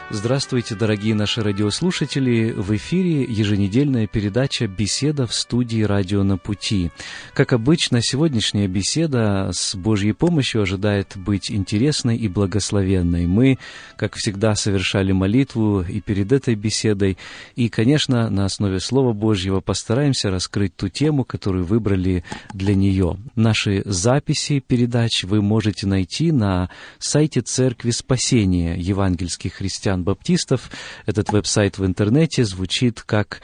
Здравствуйте, дорогие наши радиослушатели! В эфире еженедельная передача «Беседа в студии Радио на пути». Как обычно, сегодняшняя беседа с Божьей помощью ожидает быть интересной и благословенной. Мы, как всегда, совершали молитву и перед этой беседой, и, конечно, на основе Слова Божьего постараемся раскрыть ту тему, которую выбрали для нее. Наши записи передач вы можете найти на сайте Церкви Спасения евангельских христиан-баптистов. Этот веб-сайт в интернете звучит как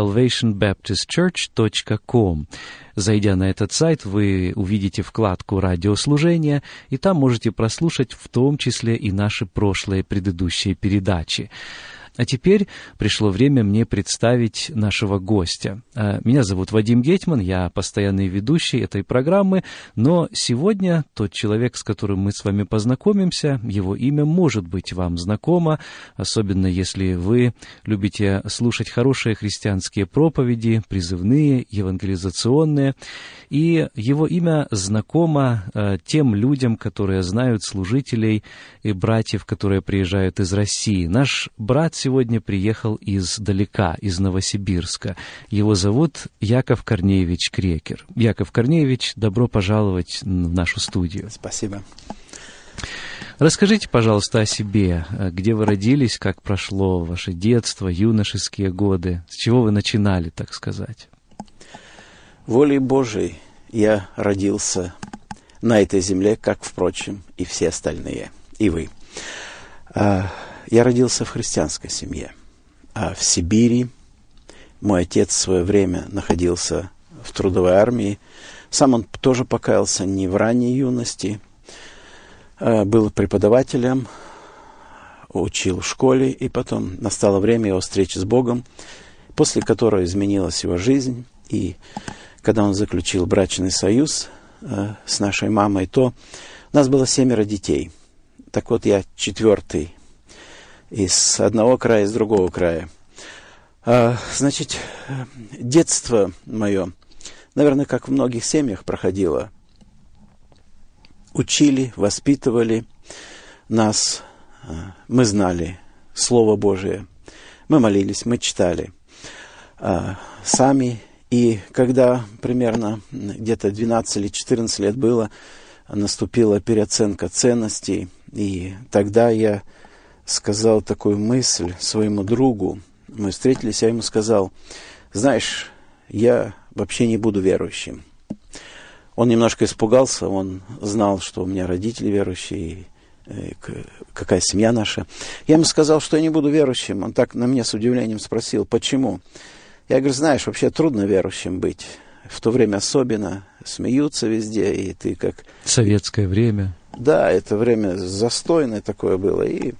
salvationbaptistchurch.com. Зайдя на этот сайт, вы увидите вкладку «Радиослужение», и там можете прослушать в том числе и наши прошлые предыдущие передачи. А теперь пришло время мне представить нашего гостя. Меня зовут Вадим Гетман, я постоянный ведущий этой программы, но сегодня тот человек, с которым мы с вами познакомимся, его имя может быть вам знакомо, особенно если вы любите слушать хорошие христианские проповеди, призывные, евангелизационные, и его имя знакомо тем людям, которые знают служителей и братьев, которые приезжают из России. Наш брат сегодня приехал издалека, из Новосибирска. Его зовут Яков Корнеевич Крекер. Яков Корнеевич, добро пожаловать в нашу студию. Спасибо. Расскажите, пожалуйста, о себе. Где вы родились, как прошло ваше детство, юношеские годы? С чего вы начинали, так сказать? Волей Божией я родился на этой земле, как, впрочем, и все остальные, и вы. Я родился в христианской семье, в Сибири. Мой отец в свое время находился в трудовой армии. Сам он тоже покаялся не в ранней юности. Был преподавателем, учил в школе, и потом настало время его встречи с Богом, после которой изменилась его жизнь. И когда он заключил брачный союз с нашей мамой, то у нас было 7 детей. Так вот, я 4-й из одного края, из другого края. Значит, детство мое, наверное, как в многих семьях проходило. Учили, воспитывали нас, мы знали Слово Божие, мы молились, мы читали сами. И когда примерно где-то 12 или 14 лет было, наступила переоценка ценностей, и тогда я сказал такую мысль своему другу. Мы встретились, я ему сказал: знаешь, я вообще не буду верующим. Он немножко испугался, он знал, что у меня родители верующие, какая семья наша. Я ему сказал, что я не буду верующим. Он так на меня с удивлением спросил: почему? Я говорю: знаешь, вообще трудно верующим быть. В то время особенно смеются везде, и ты как... Советское время. Да, это время застойное такое было. И,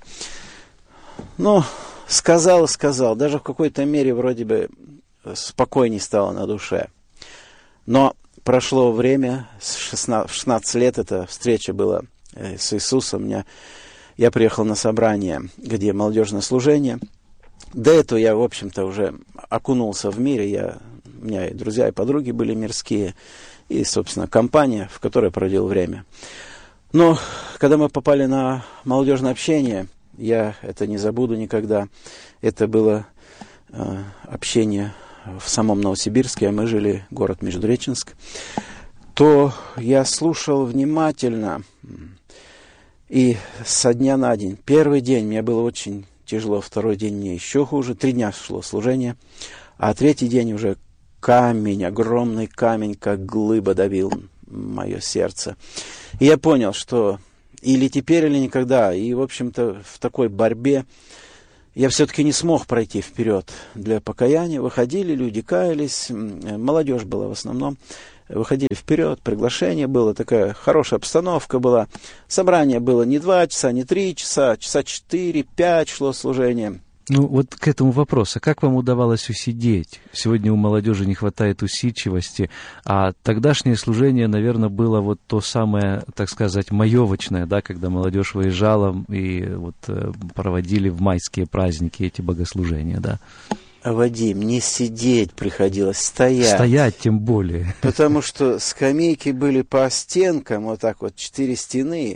сказал. Даже в какой-то мере вроде бы спокойней стало на душе. Но прошло время, в 16 лет эта встреча была с Иисусом. Я приехал на собрание, где молодежное служение. До этого я, в общем-то, уже окунулся в мире. У меня и друзья, и подруги были мирские. И, собственно, компания, в которой проводил время. Но когда мы попали на молодежное общение, я это не забуду никогда. Это было общение в самом Новосибирске, а мы жили город Междуреченск. То я слушал внимательно. И со дня на день. Первый день мне было очень тяжело, второй день мне еще хуже. 3 дня шло служение, а 3-й день уже камень, огромный камень, как глыба давил мое сердце. И я понял, что или теперь, или никогда. И, в общем-то, в такой борьбе я все-таки не смог пройти вперед для покаяния. Выходили люди, каялись, молодежь была в основном. Выходили вперед, приглашение было, такая хорошая обстановка была. Собрание было не 2 часа, не 3 часа, часа 4-5 шло служение. Вот к этому вопросу. Как вам удавалось усидеть? Сегодня у молодежи не хватает усидчивости, а тогдашнее служение, наверное, было вот то самое, так сказать, маевочное, да, когда молодежь выезжала и вот проводили в майские праздники эти богослужения, да? Вадим, не сидеть приходилось, стоять. Стоять тем более. Потому что скамейки были по стенкам, вот так вот, 4 стены.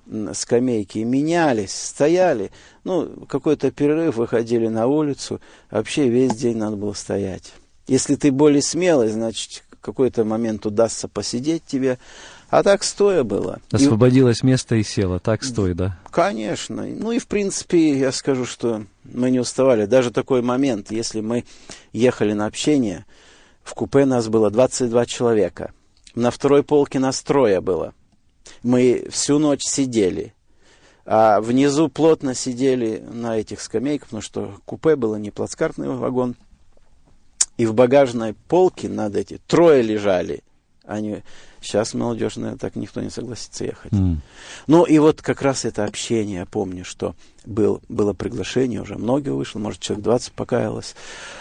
скамейки менялись, стояли. Ну, какой-то перерыв, выходили на улицу. Вообще весь день надо было стоять. Если ты более смелый, значит, в какой-то момент удастся посидеть тебе. А так стоя было. Освободилось место и село, так стоя, да? Конечно. Ну и в принципе, я скажу, что мы не уставали. Даже такой момент, если мы ехали на общение, в купе нас было 22 человека. На второй полке нас 3 было. Мы всю ночь сидели. А внизу плотно сидели на этих скамейках, потому что купе было не плацкартный вагон. И в багажной полке над эти 3 лежали. Они... Сейчас молодежь, наверное, так никто не согласится ехать. Ну и вот как раз это общение, я помню, что было приглашение, уже многие вышло, может, человек 20 покаялось.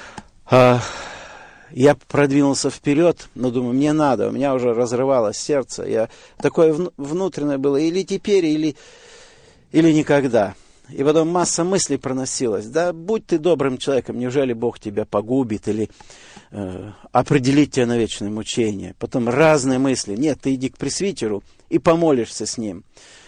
Я продвинулся вперед, но думаю, мне надо, у меня уже разрывалось сердце. Такое внутреннее было, или теперь, или никогда. И потом масса мыслей проносилась. Да будь ты добрым человеком, неужели Бог тебя погубит или определит тебя на вечное мучение? Потом разные мысли. Нет, ты иди к пресвитеру и помолишься с ним.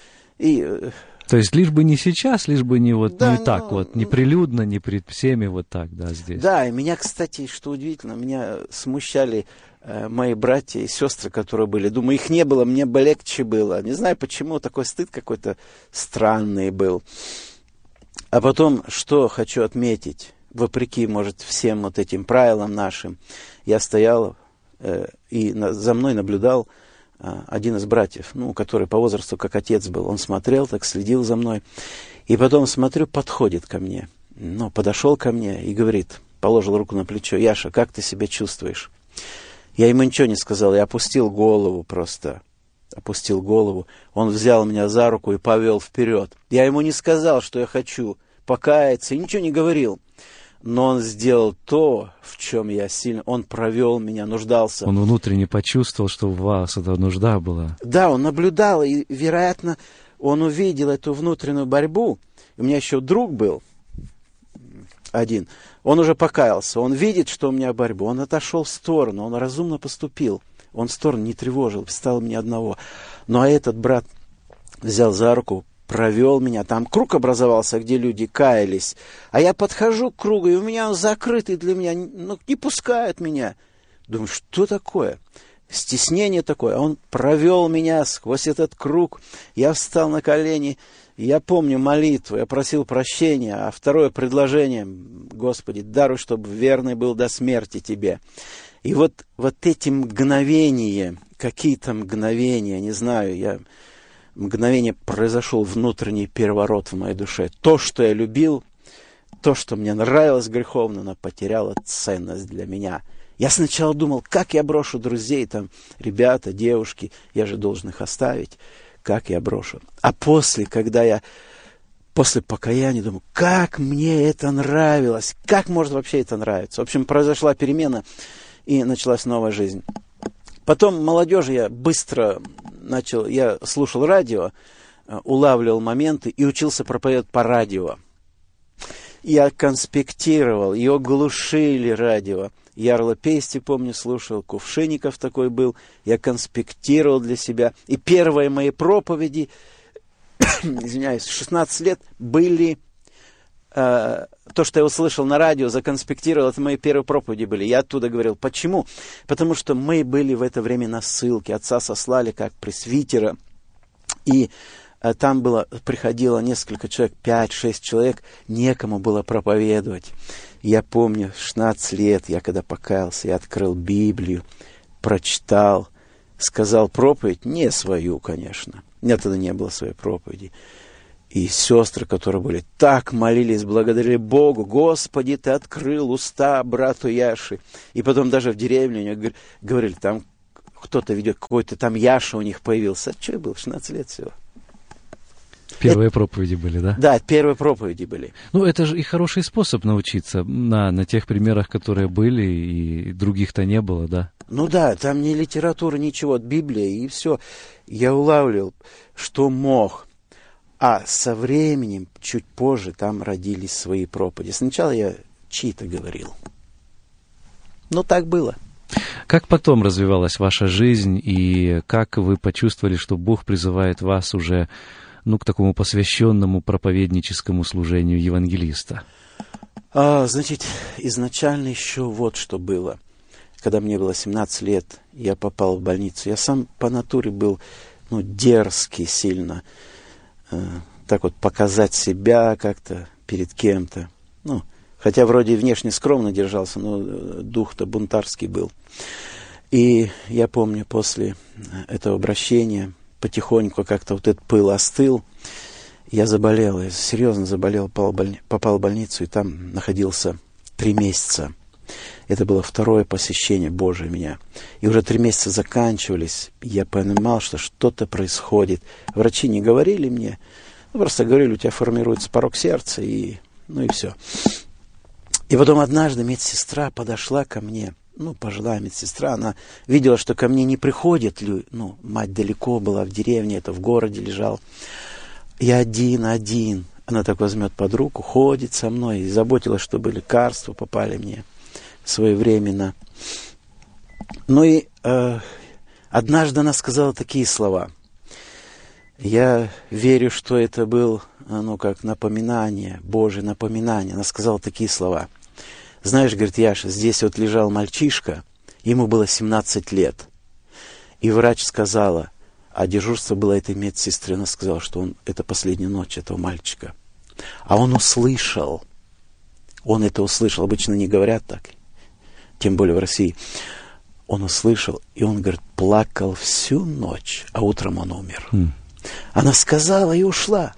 То есть лишь бы не сейчас, лишь бы не вот да, не так вот, не прилюдно, не пред всеми вот так, да, здесь. Да, и меня, кстати, что удивительно, меня смущали мои братья и сестры, которые были. Думаю, их не было, мне бы легче было. Не знаю почему, такой стыд какой-то странный был. А потом, что хочу отметить, вопреки, может, всем вот этим правилам нашим, я стоял и за мной наблюдал один из братьев, который по возрасту как отец был. Он смотрел, так следил за мной. И потом, смотрю, подходит ко мне. Подошел ко мне и говорит, положил руку на плечо: «Яша, как ты себя чувствуешь?» Я ему ничего не сказал, я опустил голову просто. Опустил голову. Он взял меня за руку и повел вперед. Я ему не сказал, что я хочу покаяться, и ничего не говорил. Но он сделал то, в чем я сильно... Он провел меня, нуждался. Он внутренне почувствовал, что у вас эта нужда была. Да, он наблюдал, и, вероятно, он увидел эту внутреннюю борьбу. У меня еще друг был один. Он уже покаялся. Он видит, что у меня борьба. Он отошел в сторону, он разумно поступил. Он в сторону не тревожил, стал мне одного. Ну, а этот брат взял за руку, провел меня. Там круг образовался, где люди каялись. А я подхожу к кругу, и у меня он закрытый для меня. Не пускают меня. Думаю, что такое? Стеснение такое. А он провел меня сквозь этот круг. Я встал на колени. Я помню молитву, я просил прощения. А второе предложение: Господи, даруй, чтобы верный был до смерти Тебе. И вот эти мгновения, какие-то мгновения, не знаю, мгновение произошел внутренний переворот в моей душе. То, что я любил, то, что мне нравилось греховно, оно потеряло ценность для меня. Я сначала думал, как я брошу друзей, там, ребята, девушки, я же должен их оставить, как я брошу. А после покаяния думаю, как мне это нравилось, как может вообще это нравиться. В общем, произошла перемена, и началась новая жизнь. Потом молодежи я быстро начал, я слушал радио, улавливал моменты и учился проповедовать по радио. Я конспектировал, ее глушили радио. Ярла Пести, помню, слушал, Кувшинников такой был. Я конспектировал для себя. И первые мои проповеди, извиняюсь, 16 лет были... то, что я услышал на радио, законспектировал, это мои первые проповеди были. Я оттуда говорил. Почему? Потому что мы были в это время на ссылке. Отца сослали как пресвитера. И там приходило несколько человек, 5-6 человек. Некому было проповедовать. Я помню, 16 лет, я когда покаялся, я открыл Библию, прочитал, сказал проповедь. Не свою, конечно. У меня тогда не было своей проповеди. И сестры, которые были, так молились, благодарили Богу. Господи, Ты открыл уста брату Яши. И потом даже в деревне говорили, там кто-то ведет, какой-то там Яша у них появился. А что я был, 16 лет всего. Первые проповеди были, да? Да, первые проповеди были. Это же и хороший способ научиться на тех примерах, которые были, и других-то не было, да? Да, там ни литературы, ничего, Библия, и все. Я улавливал, что мог. А со временем, чуть позже, там родились свои проповеди. Сначала я чьи-то говорил. Так было. Как потом развивалась ваша жизнь, и как вы почувствовали, что Бог призывает вас уже к такому посвященному проповедническому служению евангелиста? Значит, изначально еще вот что было. Когда мне было 17 лет, я попал в больницу. Я сам по натуре был, дерзкий сильно. Так вот, показать себя как-то перед кем-то. Хотя вроде внешне скромно держался, но дух-то бунтарский был. И я помню, после этого обращения потихоньку как-то вот этот пыл остыл. Я заболел, я серьезно заболел, попал в больницу, и там находился 3 месяца. Это было второе посещение Божие меня. И уже 3 месяца заканчивались. Я понимал, что что-то происходит. Врачи не говорили мне, просто говорили, у тебя формируется порок сердца, и все. И потом однажды медсестра подошла ко мне, пожилая медсестра, она видела, что ко мне не приходят люди, мать далеко была в деревне, это в городе лежал. Я один. Она так возьмет под руку, ходит со мной, и заботилась, чтобы лекарства попали мне своевременно. Однажды она сказала такие слова. Я верю, что это был, как напоминание, Божье напоминание. Она сказала такие слова. Знаешь, говорит, Яша, здесь вот лежал мальчишка, ему было 17 лет. И врач сказала, а дежурство было этой медсестры, она сказала, что это последняя ночь этого мальчика. А он услышал. Он это услышал. Обычно не говорят так, тем более в России. Он услышал, и он, говорит, плакал всю ночь, а утром он умер. Она сказала и ушла.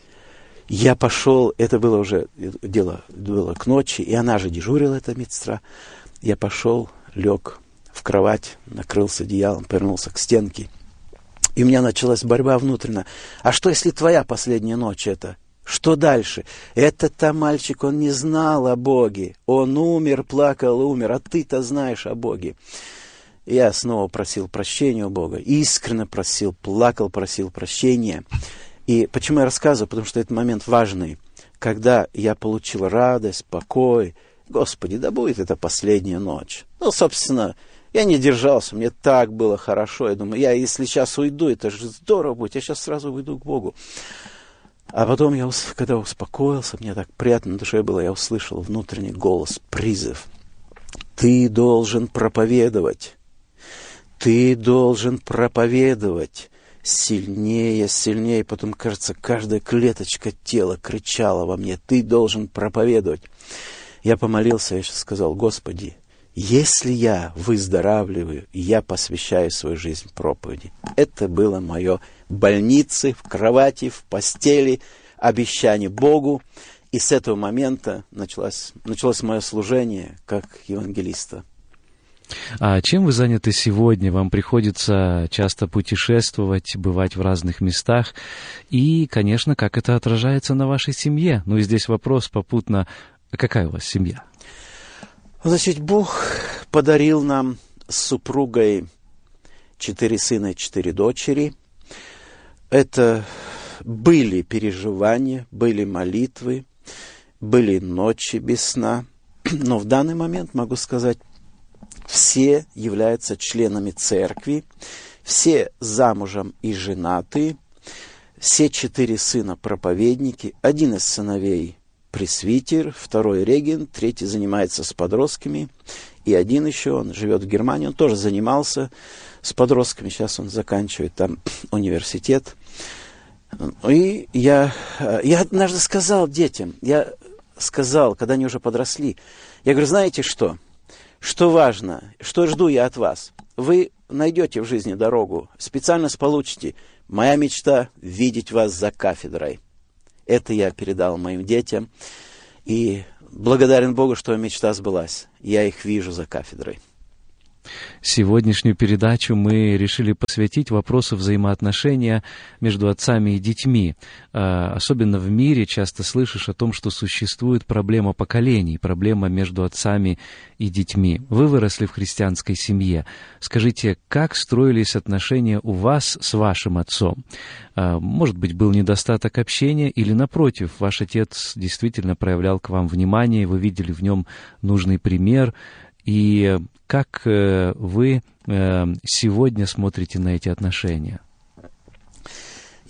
Я пошел, это было уже, дело было к ночи, и она же дежурила, эта медсестра. Я пошел, лег в кровать, накрылся одеялом, повернулся к стенке. И у меня началась борьба внутренняя. А что, если твоя последняя ночь это? Что дальше? Этот-то мальчик, он не знал о Боге. Он умер, плакал, умер, а ты-то знаешь о Боге. Я снова просил прощения у Бога, искренне просил, плакал, просил прощения. И почему я рассказываю? Потому что этот момент важный. Когда я получил радость, покой, Господи, да будет это последняя ночь. Собственно, я не держался, мне так было хорошо. Я думаю, если сейчас уйду, это же здорово будет, я сейчас сразу уйду к Богу. А потом, когда успокоился, мне так приятно на душе было, я услышал внутренний голос, призыв. Ты должен проповедовать. Ты должен проповедовать. Сильнее, сильнее. Потом, кажется, каждая клеточка тела кричала во мне. Ты должен проповедовать. Я помолился, я сейчас сказал, Господи, если я выздоравливаю, я посвящаю свою жизнь проповеди. Это было мое в больнице, в кровати, в постели, обещание Богу. И с этого момента началось мое служение как евангелиста. А чем вы заняты сегодня? Вам приходится часто путешествовать, бывать в разных местах. И, конечно, как это отражается на вашей семье? И здесь вопрос попутно, какая у вас семья? Значит, Бог подарил нам с супругой 4 сына и 4 дочери. Это были переживания, были молитвы, были ночи без сна. Но в данный момент могу сказать, все являются членами церкви, все замужем и женаты, все 4 сына проповедники, 1 из сыновей пресвитер, 2 регент, 3 занимается с подростками, и 1 еще, он живет в Германии, он тоже занимался с подростками, сейчас он заканчивает там университет. И я однажды сказал детям, когда они уже подросли, я говорю, знаете что? Что важно, что жду я от вас? Вы найдете в жизни дорогу, специальность получите. Моя мечта – видеть вас за кафедрой. Это я передал моим детям. И благодарен Богу, что мечта сбылась. Я их вижу за кафедрой. Сегодняшнюю передачу мы решили посвятить вопросу взаимоотношения между отцами и детьми. Особенно в мире часто слышишь о том, что существует проблема поколений, проблема между отцами и детьми. Вы выросли в христианской семье. Скажите, как строились отношения у вас с вашим отцом? Может быть, был недостаток общения или, напротив, ваш отец действительно проявлял к вам внимание, вы видели в нем нужный пример? И как вы сегодня смотрите на эти отношения?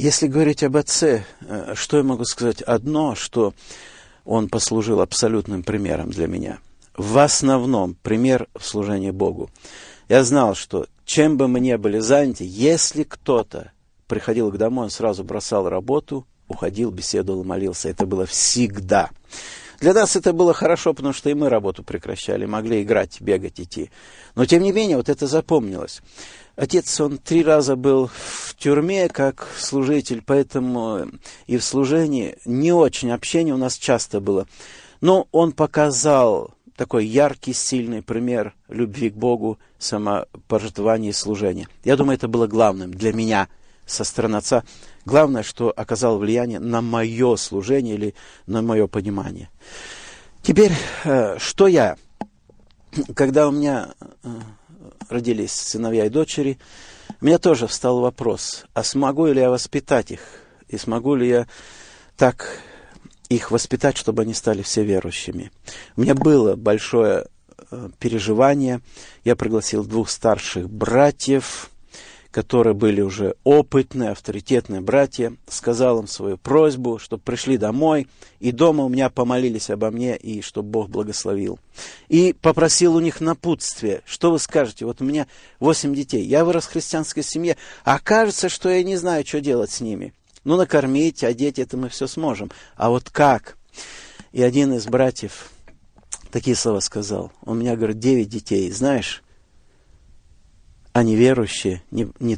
Если говорить об отце, что я могу сказать? Одно, что он послужил абсолютным примером для меня. В основном пример в служении Богу. Я знал, что чем бы мы ни были заняты, если кто-то приходил к дому, он сразу бросал работу, уходил, беседовал, молился. Это было всегда. Для нас это было хорошо, потому что и мы работу прекращали, могли играть, бегать, идти. Но, тем не менее, вот это запомнилось. Отец, он 3 раза был в тюрьме как служитель, поэтому и в служении не очень общение у нас часто было. Но он показал такой яркий, сильный пример любви к Богу, самопожертвования и служения. Я думаю, это было главным для меня со стороны отца. Главное, что оказало влияние на мое служение или на мое понимание. Теперь, что я? Когда у меня родились сыновья и дочери, у меня тоже встал вопрос, а смогу ли я воспитать их? И смогу ли я так их воспитать, чтобы они стали все верующими? У меня было большое переживание. Я пригласил 2 старших братьев, которые были уже опытные, авторитетные братья, сказал им свою просьбу, чтобы пришли домой, и дома у меня помолились обо мне, и чтобы Бог благословил. И попросил у них напутствие. Что вы скажете? Вот у меня 8 детей, я вырос в христианской семье, а кажется, что я не знаю, что делать с ними. Ну, накормить, одеть, это мы все сможем. А вот как? И один из братьев такие слова сказал. У меня, говорит, 9 детей, знаешь, они верующие не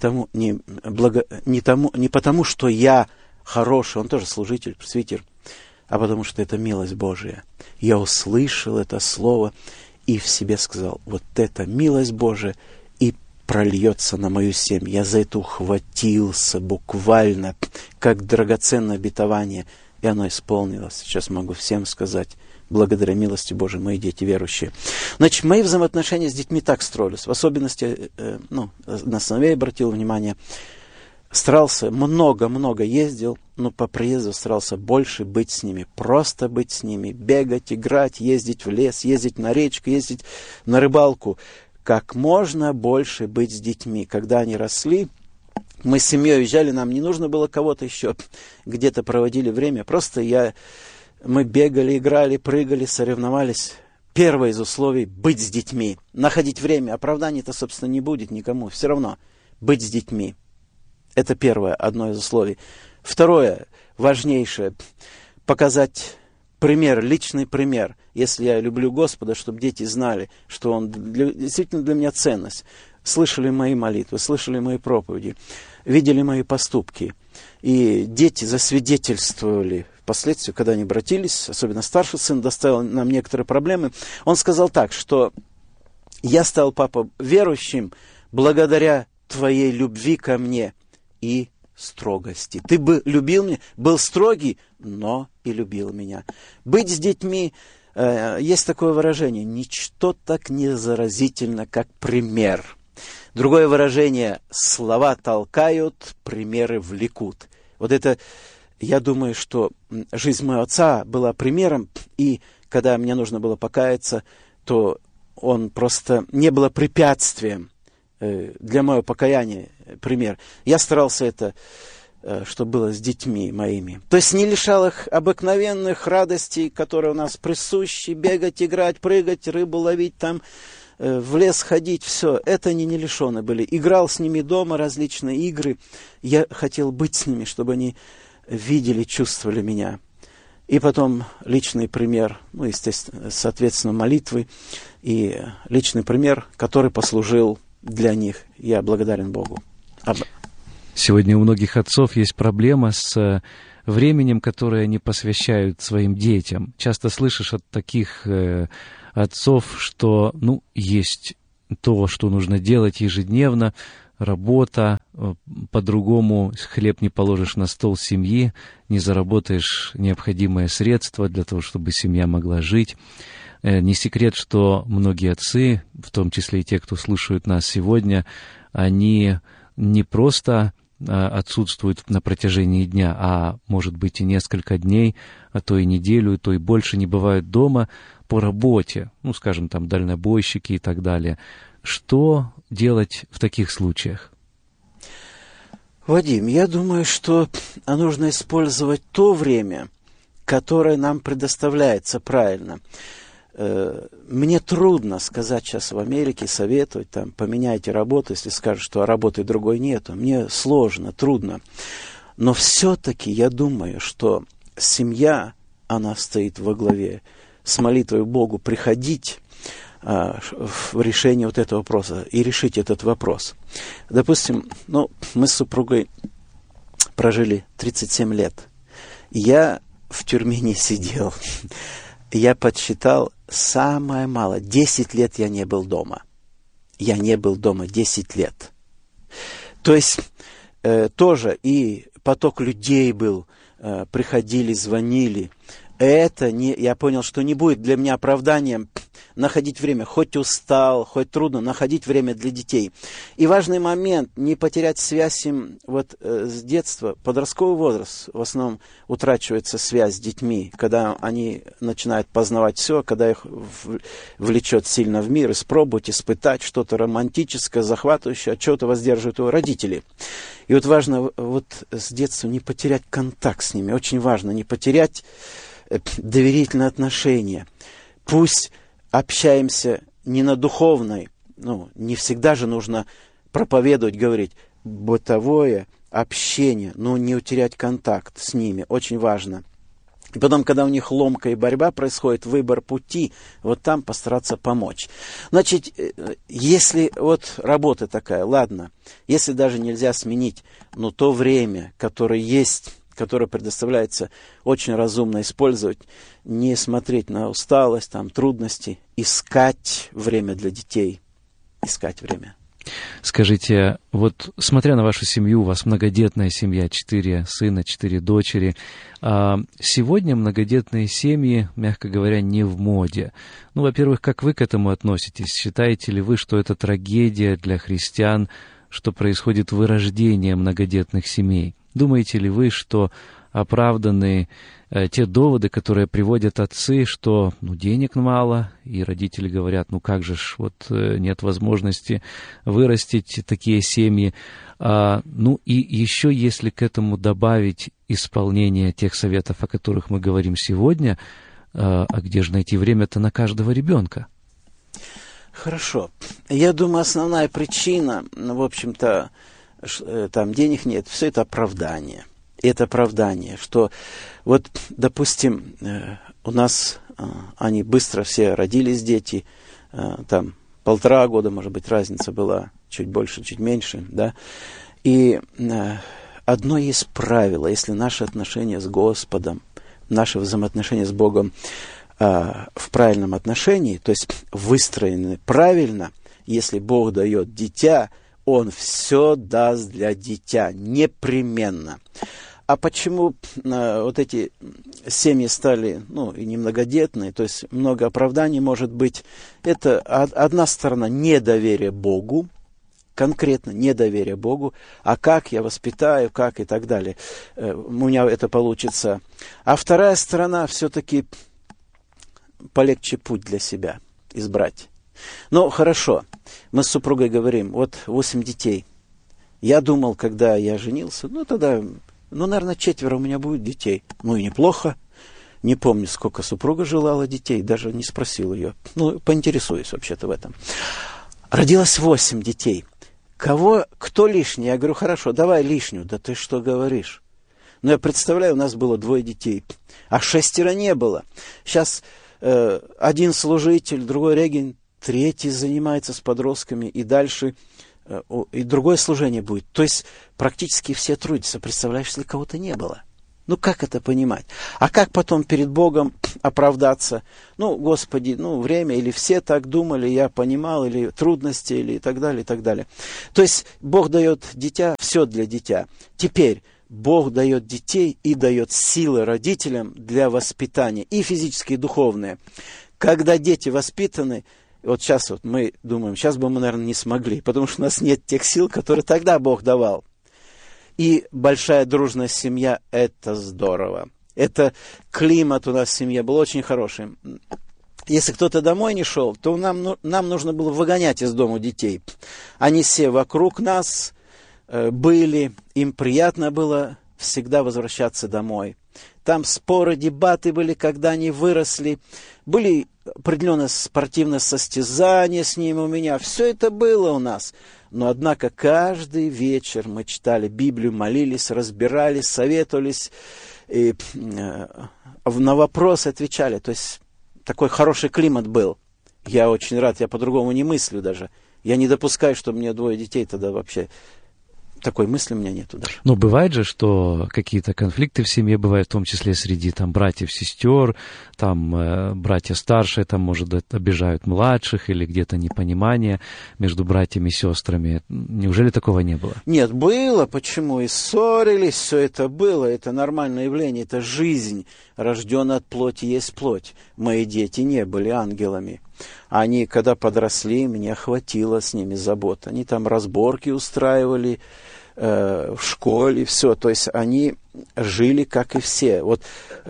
потому, что я хороший, он тоже служитель, пресвитер, а потому что это милость Божия. Я услышал это слово и в себе сказал, вот это милость Божия и прольется на мою семью. Я за это ухватился буквально, как драгоценное обетование, и оно исполнилось. Сейчас могу всем сказать, благодаря милости Божией, мои дети верующие. Значит, мои взаимоотношения с детьми так строились. В особенности, на сыновей обратил внимание, старался, много ездил, но по приезду старался больше быть с ними, просто быть с ними, бегать, играть, ездить в лес, ездить на речку, ездить на рыбалку. Как можно больше быть с детьми. Когда они росли, мы с семьей уезжали, нам не нужно было кого-то еще, где-то проводили время, просто мы бегали, играли, прыгали, соревновались. Первое из условий – быть с детьми. Находить время. Оправданий-то, собственно, не будет никому. Все равно быть с детьми. Это первое, одно из условий. Второе, важнейшее – показать пример, личный пример. Если я люблю Господа, чтобы дети знали, что Он действительно для меня ценность. Слышали мои молитвы, слышали мои проповеди, видели мои поступки. И дети засвидетельствовали впоследствии, когда они обратились, особенно старший сын доставил нам некоторые проблемы. Он сказал так, что я стал, папа, верующим благодаря твоей любви ко мне и строгости. Ты бы любил меня, был строгий, но и любил меня. Быть с детьми, есть такое выражение, ничто так не заразительно, как пример. Другое выражение, слова толкают, примеры влекут. Вот это, я думаю, что жизнь моего отца была примером, и когда мне нужно было покаяться, то он просто не было препятствием для моего покаяния, пример. Я старался это, чтобы было с детьми моими. То есть не лишал их обыкновенных радостей, которые у нас присущи, бегать, играть, прыгать, рыбу ловить там, в лес ходить, все, это они не лишены были. Играл с ними дома, различные игры. Я хотел быть с ними, чтобы они видели, чувствовали меня. И потом личный пример, естественно, соответственно, молитвы. И личный пример, который послужил для них. Я благодарен Богу. Сегодня у многих отцов есть проблема с временем, которое они посвящают своим детям. Часто слышишь от таких отцов, что есть то, что нужно делать ежедневно, работа, по-другому хлеб не положишь на стол семьи, не заработаешь необходимые средства для того, чтобы семья могла жить. Не секрет, что многие отцы, в том числе и те, кто слушают нас сегодня, они не просто отсутствуют на протяжении дня, а может быть и несколько дней, а то и неделю, то и больше не бывают дома по работе, скажем, там дальнобойщики и так далее. Что делать в таких случаях? Вадим, я думаю, что нужно использовать то время, которое нам предоставляется правильно. Мне трудно сказать сейчас в Америке, советовать, там, поменяйте работу, если скажут, что работы другой нету. Мне сложно, трудно. Но все-таки я думаю, что семья, она стоит во главе. С молитвой Богу приходить в решение вот этого вопроса и решить этот вопрос. Допустим, мы с супругой прожили 37 лет. Я в тюрьме не сидел. Я подсчитал самое мало. 10 лет я не был дома. Я не был дома 10 лет. То есть тоже и поток людей был, приходили, звонили. Я понял, что не будет для меня оправданием находить время, хоть устал, хоть трудно, находить время для детей. И важный момент, не потерять связь им с детства. Подростковый возраст в основном утрачивается связь с детьми, когда они начинают познавать все, когда их влечет сильно в мир, испробовать, испытать что-то романтическое, захватывающее, от чего-то воздерживают его родители. И важно с детства не потерять контакт с ними. Очень важно не потерять доверительные отношения. Пусть общаемся не на духовной, не всегда же нужно проповедовать, говорить, бытовое общение, но не утерять контакт с ними, очень важно. И потом, когда у них ломка и борьба происходит, выбор пути, там постараться помочь. Значит, если работа такая, ладно, если даже нельзя сменить, но то время, которое есть, которое предоставляется, очень разумно использовать, не смотреть на усталость, трудности, искать время для детей, искать время. Скажите, смотря на вашу семью, у вас многодетная семья, 4 сына, 4 дочери. Сегодня многодетные семьи, мягко говоря, не в моде. Во-первых, как вы к этому относитесь? Считаете ли вы, что это трагедия для христиан, что происходит вырождение многодетных семей? Думаете ли вы, что оправданы те доводы, которые приводят отцы, что денег мало, и родители говорят, как же ж, нет возможности вырастить такие семьи. И еще, если к этому добавить исполнение тех советов, о которых мы говорим сегодня, а где же найти время-то на каждого ребенка? Хорошо. Я думаю, основная причина, в общем-то, там денег нет, все это оправдание. Это оправдание, что допустим, у нас они быстро все родились, дети, там 1,5 года, может быть, разница была, чуть больше, чуть меньше, да. И одно есть правило, если наши отношения с Господом, наши взаимоотношения с Богом в правильном отношении, то есть выстроены правильно, если Бог дает дитя, Он все даст для дитя, непременно. А почему эти семьи стали, и немногодетные, то есть много оправданий может быть, это одна сторона недоверие Богу, конкретно недоверие Богу, а как я воспитаю, как и так далее, у меня это получится. А вторая сторона все-таки полегче путь для себя избрать. Хорошо, мы с супругой говорим, 8 детей. Я думал, когда я женился, тогда, наверное, 4 у меня будет детей. И неплохо. Не помню, сколько супруга желала детей, даже не спросил ее. Поинтересуюсь вообще-то в этом. Родилось 8 детей. Кто лишний? Я говорю, хорошо, давай лишнюю. Да ты что говоришь? Я представляю, у нас было 2 детей, а 6 не было. Сейчас один служитель, другой регент, 3 занимается с подростками, и дальше и другое служение будет. То есть практически все трудятся. Представляешь, если кого-то не было? Как это понимать? А как потом перед Богом оправдаться? Господи, время, или все так думали, я понимал, или трудности, или и так далее, и так далее. То есть Бог дает дитя, все для дитя. Теперь Бог дает детей и дает силы родителям для воспитания, и физические, и духовные. Когда дети воспитаны, сейчас мы думаем, сейчас бы мы, наверное, не смогли, потому что у нас нет тех сил, которые тогда Бог давал. И большая дружная семья – это здорово. Это климат у нас в семье был очень хороший. Если кто-то домой не шел, то нам нужно было выгонять из дома детей. Они все вокруг нас, были, им приятно было всегда возвращаться домой. Там споры, дебаты были, когда они выросли. Были определенные спортивные состязания с ними у меня. Все это было у нас. Но, однако, каждый вечер мы читали Библию, молились, разбирались, советовались. И на вопросы отвечали. То есть, такой хороший климат был. Я очень рад, я по-другому не мыслю даже. Я не допускаю, что мне 2 детей тогда вообще... Такой мысли у меня нету даже. Но бывает же, что какие-то конфликты в семье бывают, в том числе среди там братьев, сестер, там братья старшие, там, может, обижают младших, или где-то непонимание между братьями и сестрами. Неужели такого не было? Нет, было. Почему? И ссорились, все это было. Это нормальное явление, это жизнь. Рожденный от плоти есть плоть. Мои дети не были ангелами. Они, когда подросли, мне хватило с ними забот. Они там разборки устраивали в школе, все. То есть они жили, как и все. Вот,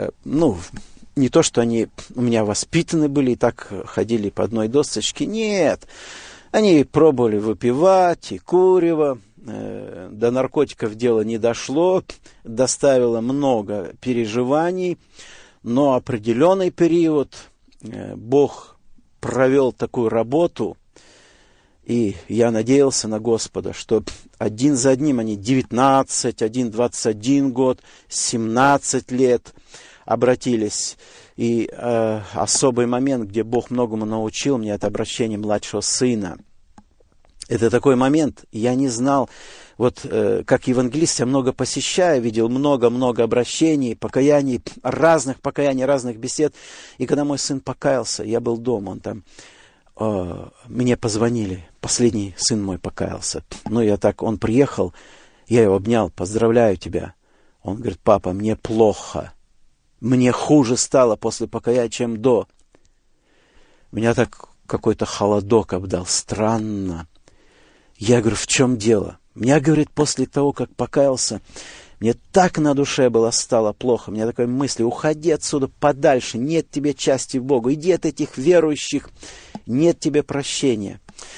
не то, что они у меня воспитаны были и так ходили по одной досочке. Нет. Они пробовали выпивать и курево. До наркотиков дело не дошло. Доставило много переживаний. Но определенный период Бог провел такую работу, и я надеялся на Господа, что один за одним они 19, один 21 год, 17 лет обратились. И особый момент, где Бог многому научил меня, это обращение младшего сына. Это такой момент, я не знал, вот как евангелист, я много посещаю, видел много-много обращений, покаяний, разных бесед. И когда мой сын покаялся, я был дома, он там, мне позвонили, последний сын мой покаялся. Он приехал, я его обнял, поздравляю тебя. Он говорит: папа, мне плохо, мне хуже стало после покаяния, чем до. Меня так какой-то холодок обдал, странно. Я говорю: в чем дело? Меня, говорит, после того, как покаялся, мне так на душе стало плохо. У меня такая мысль: уходи отсюда подальше, нет тебе части в Богу, иди от этих верующих, нет тебе прощения.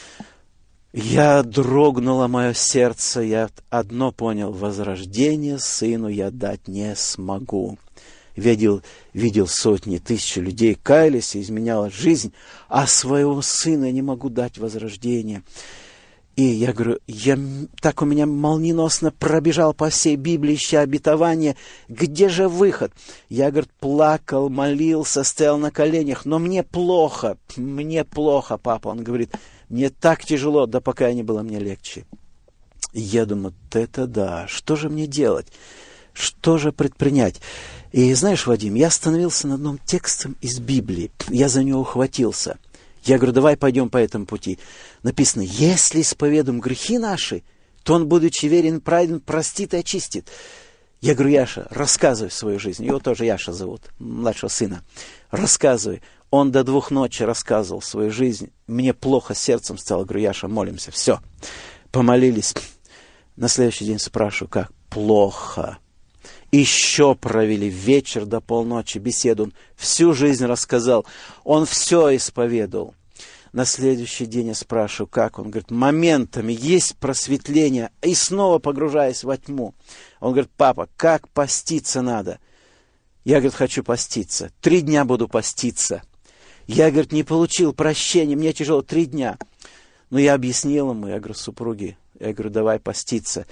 Я дрогнуло мое сердце, я одно понял: возрождение сыну я дать не смогу. Видел сотни, тысячи людей, каялись, и изменяла жизнь, а своего сына не могу дать возрождение. И я говорю, так у меня молниеносно пробежал по всей Библии, ища обетование. Где же выход? Я, говорит, плакал, молился, стоял на коленях, но мне плохо, папа. Он говорит: мне так тяжело, да пока не было мне легче. И я думаю, это да, что же мне делать? Что же предпринять? И знаешь, Вадим, я остановился над одним текстом из Библии, я за него ухватился. Я говорю, давай пойдем по этому пути. Написано: если исповедуем грехи наши, то Он, будучи верен и праведен, простит и очистит. Я говорю: Яша, рассказывай свою жизнь. Его тоже Яша зовут, младшего сына. Рассказывай. Он до 2 ночи рассказывал свою жизнь. Мне плохо сердцем стало. Говорю: Яша, молимся. Все. Помолились. На следующий день спрашиваю, как? Плохо. Еще провели вечер до полночи беседу. Он всю жизнь рассказал. Он все исповедовал. На следующий день я спрашиваю, как? Он говорит, моментами есть просветление. И снова погружаясь во тьму. Он говорит, папа, как поститься надо? Я, говорит, хочу поститься. 3 дня буду поститься. Я, говорит, не получил прощения. Мне тяжело 3 дня. Но я объяснил ему, я говорю, супруге, я говорю, давай поститься.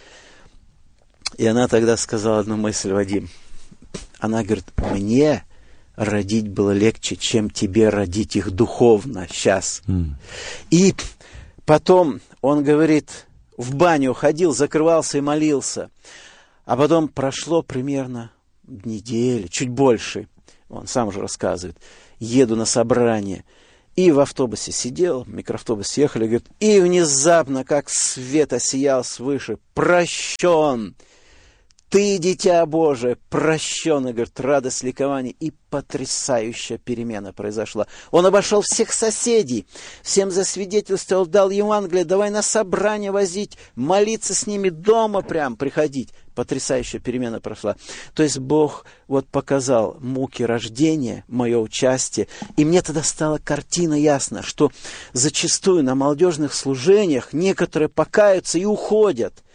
И она тогда сказала одну мысль, Вадим. Она говорит, мне родить было легче, чем тебе родить их духовно сейчас. И потом он говорит, в баню ходил, закрывался и молился. А потом прошло примерно неделя, чуть больше. Он сам уже рассказывает. Еду на собрание. И в автобусе сидел, микроавтобус ехали, говорит, и внезапно, как свет осиял свыше, прощен. Ты, дитя Божие, прощен, и, говорит, радость, ликование, и потрясающая перемена произошла. Он обошел всех соседей, всем засвидетельствовал, дал Евангелие, давай на собрание возить, молиться с ними дома прям, приходить. Потрясающая перемена прошла. То есть Бог вот показал муки рождения, мое участие, и мне тогда стала картина ясна, что зачастую на молодежных служениях некоторые покаются и уходят.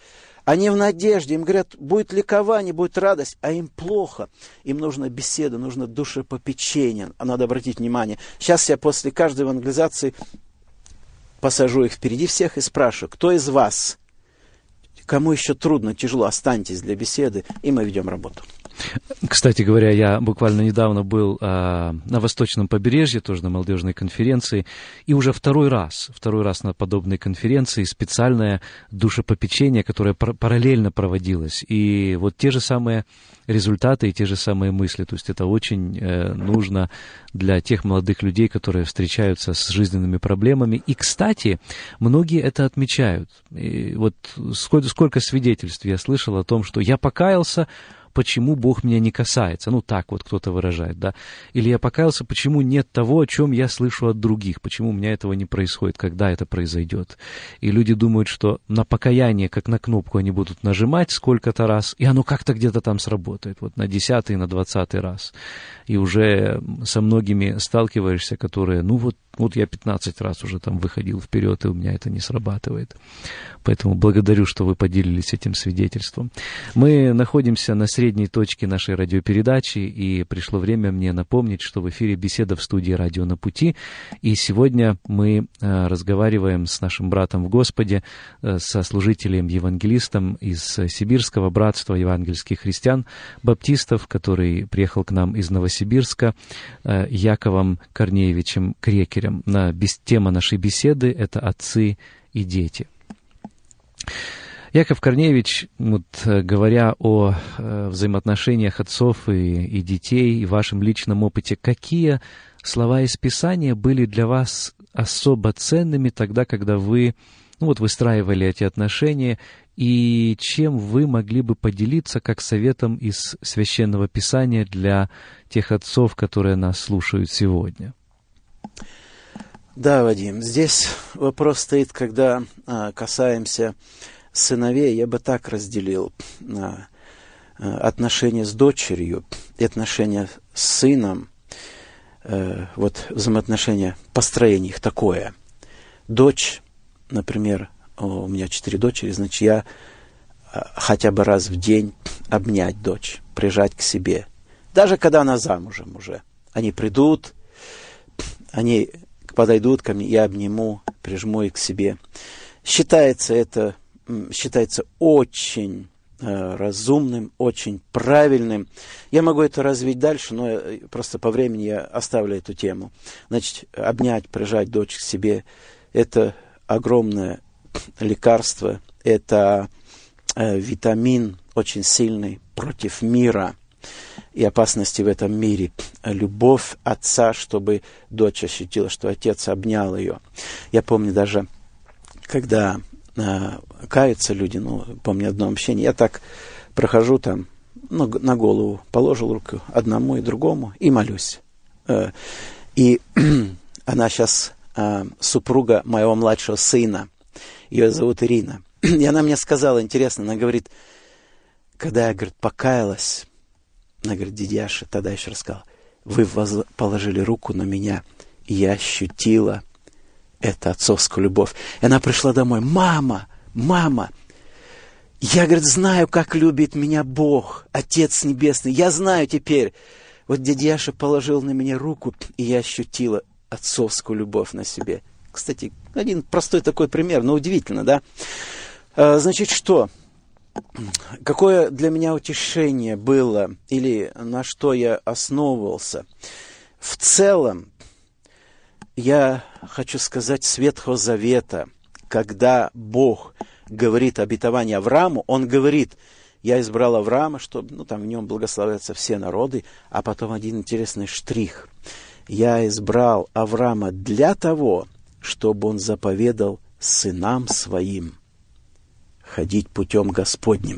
Они в надежде, им говорят, будет ликование, будет радость, а им плохо. Им нужна беседа, нужно душепопечение. Надо обратить внимание. Сейчас я после каждой евангелизации посажу их впереди всех и спрашиваю, кто из вас, кому еще трудно, тяжело, останьтесь для беседы, и мы ведем работу. Кстати говоря, я буквально недавно был на Восточном побережье, тоже на молодежной конференции, и уже второй раз на подобной конференции специальное душепопечение, которое параллельно проводилось. И вот те же самые результаты и те же самые мысли. То есть это очень нужно для тех молодых людей, которые встречаются с жизненными проблемами. И, кстати, многие это отмечают. И вот сколько свидетельств я слышал о том, что я покаялся, почему Бог меня не касается. Ну, так вот кто-то выражает, да. Или я покаялся, почему нет того, о чем я слышу от других, почему у меня этого не происходит, когда это произойдет. И люди думают, что на покаяние, как на кнопку, они будут нажимать сколько-то раз, и оно как-то где-то там сработает, вот на 10-й, на 20-й раз. И уже со многими сталкиваешься, которые, ну вот я 15 раз уже там выходил вперед, и у меня это не срабатывает. Поэтому благодарю, что вы поделились этим свидетельством. Мы находимся на средней точке нашей радиопередачи, и пришло время мне напомнить, что в эфире беседа в студии «Радио на пути». И сегодня мы разговариваем с нашим братом в Господе, со служителем-евангелистом из Сибирского братства евангельских христиан, баптистов, который приехал к нам из Новосибирска, Яковом Корнеевичем Крекерем. Тема нашей беседы — это «Отцы и дети». Яков Корнеевич, вот, говоря о взаимоотношениях отцов и детей, и вашем личном опыте, какие слова из Писания были для вас особо ценными тогда, когда вы выстраивали эти отношения, и чем вы могли бы поделиться как советом из Священного Писания для тех отцов, которые нас слушают сегодня? Да, Вадим, здесь вопрос стоит, когда касаемся сыновей, я бы так разделил отношения с дочерью и отношения с сыном. Вот взаимоотношения, построение их такое. Дочь, например, у меня 4 дочери, значит, я хотя бы раз в день обнять дочь, прижать к себе. Даже когда она замужем уже. Они придут, они подойдут ко мне, я обниму, прижму их к себе. Считается очень разумным, очень правильным. Я могу это развить дальше, но просто по времени я оставлю эту тему. Значит, обнять, прижать дочь к себе – это огромное лекарство, это витамин очень сильный против мира и опасности в этом мире. Любовь отца, чтобы дочь ощутила, что отец обнял ее. Я помню даже, когда каются люди, помню одно общение, я так прохожу там, на голову положил руку одному и другому и молюсь. И она сейчас супруга моего младшего сына, ее зовут Ирина. И она мне сказала, интересно, она говорит, когда я, говорит, покаялась, она говорит, дядяша, тогда еще рассказала, вы положили руку на меня, и я ощутила эту отцовскую любовь. И она пришла домой, мама, я, говорит, знаю, как любит меня Бог, Отец Небесный, я знаю теперь. Вот дядяша положил на меня руку, и я ощутила отцовскую любовь на себе. Кстати, один простой такой пример, но удивительно, да? Значит, что? Какое для меня утешение было, или на что я основывался? В целом, я хочу сказать, с Ветхого Завета, когда Бог говорит обетование Аврааму, Он говорит, я избрал Авраама, чтобы там в нем благословятся все народы, а потом один интересный штрих. Я избрал Авраама для того, чтобы он заповедал сынам своим ходить путем Господним.